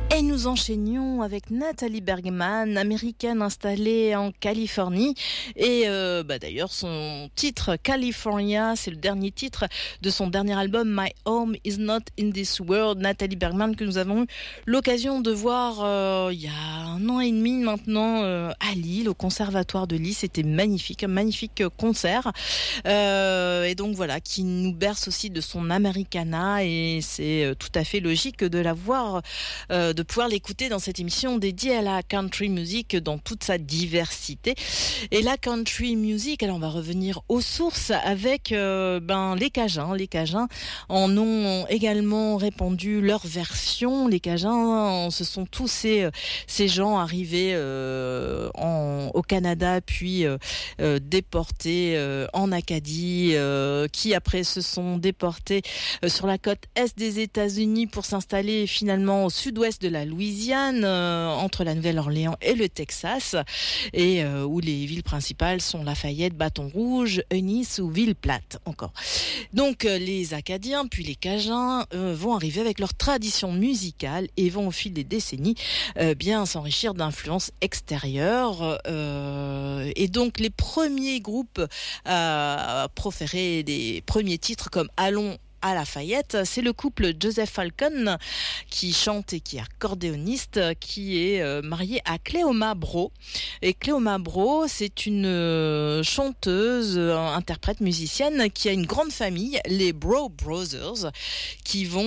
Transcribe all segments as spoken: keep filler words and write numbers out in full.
Et nous enchaînions avec Natalie Bergman, américaine installée en Californie. Et euh, bah d'ailleurs, son titre California, c'est le dernier titre de son dernier album My Home Is Not In This World. Natalie Bergman que nous avons eu l'occasion de voir euh, il y a un an et demi maintenant euh, à Lille, au Conservatoire de Lille. C'était magnifique, un magnifique concert. Euh, et donc voilà, qui nous berce aussi de son Americana. Et c'est tout à fait logique de la voir euh, de pouvoir l'écouter dans cette émission dédiée à la country music dans toute sa diversité. Et la country music, alors on va revenir aux sources avec euh, ben les Cajuns. Les Cajuns en ont également répandu leur version. Les Cajuns, ce sont tous ces ces gens arrivés euh, en, au Canada puis euh, euh, déportés euh, en Acadie, euh, qui après se sont déportés euh, sur la côte est des États-Unis pour s'installer finalement au sud-ouest de la Louisiane, euh, entre la Nouvelle-Orléans et le Texas, et euh, où les villes principales sont Lafayette, Bâton Rouge, Eunice ou Ville-Plate encore. Donc euh, les Acadiens puis les Cajuns euh, vont arriver avec leur tradition musicale et vont au fil des décennies euh, bien s'enrichir d'influences extérieures. Euh, et donc les premiers groupes à proférer des premiers titres comme Allons à Lafayette, c'est le couple Joseph Falcon qui chante et qui est accordéoniste, qui est euh, marié à Cléoma Breau. Et Cléoma Breau, c'est une euh, chanteuse, euh, interprète, musicienne qui a une grande famille, les Breau Brothers, qui vont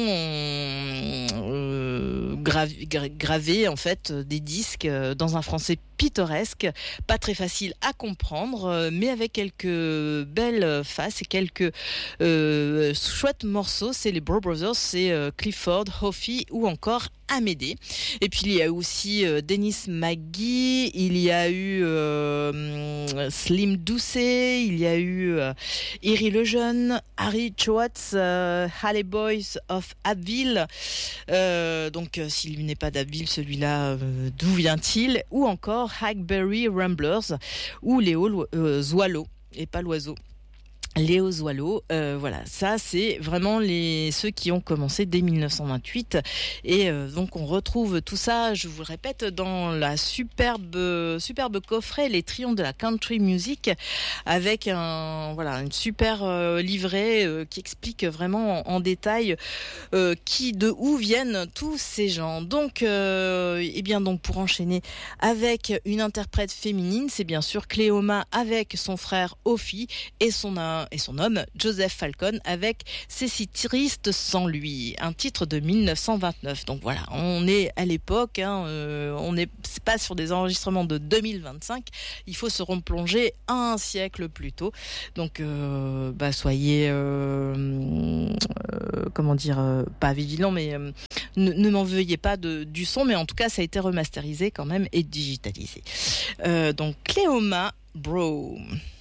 euh, graver, graver en fait des disques dans un français pittoresque, pas très facile à comprendre, mais avec quelques belles faces et quelques euh, chouettes morceaux. C'est les Breau Brothers, c'est euh, Clifford, Hoffy ou encore Amédée. Et puis il y a aussi euh, Dennis McGee, il y a eu euh, Slim Doucet, il y a eu euh, Iri Lejeune, Harry Schwartz, euh, Halley Boys of Abbeville. Euh, donc euh, s'il n'est pas d'Abbeville, celui-là, euh, d'où vient-il? Ou encore Hackberry Ramblers ou Léo euh, Zoileau, et pas l'oiseau. Léo Zoileau, euh, voilà, ça c'est vraiment les ceux qui ont commencé dès dix-neuf cent vingt-huit, et euh, donc on retrouve tout ça, je vous le répète, dans la superbe superbe coffret Les Triomphes de la Country Music, avec un voilà une super euh, livret euh, qui explique vraiment en, en détail euh, qui de où viennent tous ces gens. Donc euh, et bien donc pour enchaîner avec une interprète féminine, c'est bien sûr Cléoma avec son frère Hoffy et son et son homme Joseph Falcon avec C'est si triste sans lui, un titre de dix-neuf cent vingt-neuf. Donc voilà, on est à l'époque, hein, euh, on n'est pas sur des enregistrements de deux mille vingt-cinq, il faut se replonger un siècle plus tôt. Donc euh, bah soyez euh, euh, comment dire, euh, pas vigilants, mais euh, ne, ne m'en veuillez pas de, du son, mais en tout cas ça a été remasterisé quand même et digitalisé. Euh, donc Cléoma Breau.